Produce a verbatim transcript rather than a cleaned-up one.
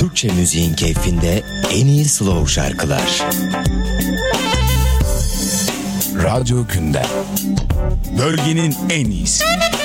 Türkçe müziğin keyfinde en iyi slow şarkılar. Radyo Gündem. Bölgenin en iyisi.